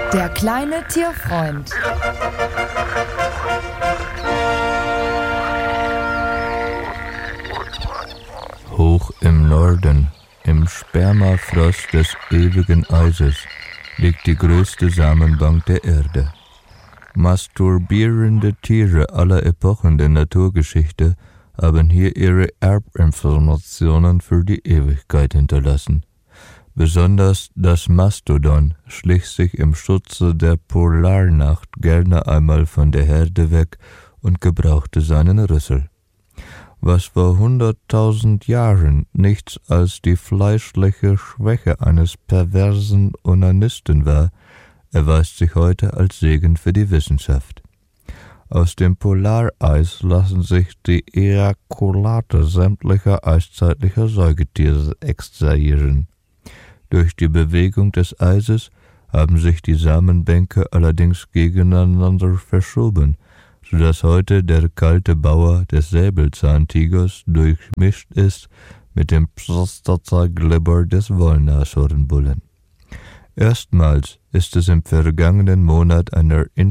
Der kleine Tierfreund. Hoch im Norden, im Spermafrost des ewigen Eises, liegt die größte Samenbank der Erde. Masturbierende Tiere aller Epochen der Naturgeschichte haben hier ihre Erbinformationen für die Ewigkeit hinterlassen. Besonders das Mastodon schlich sich im Schutze der Polarnacht gerne einmal von der Herde weg und gebrauchte seinen Rüssel. Was vor 100.000 Jahren nichts als die fleischliche Schwäche eines perversen Onanisten war, erweist sich heute als Segen für die Wissenschaft. Aus dem Polareis lassen sich die Ejakulate sämtlicher eiszeitlicher Säugetiere extrahieren. Durch die Bewegung des Eises haben sich die Samenbänke allerdings gegeneinander verschoben, sodass heute der kalte Bauer des Säbelzahntigers durchmischt ist mit dem Prostataglibber des Wollnashornbullen. Erstmals ist es im vergangenen Monat einer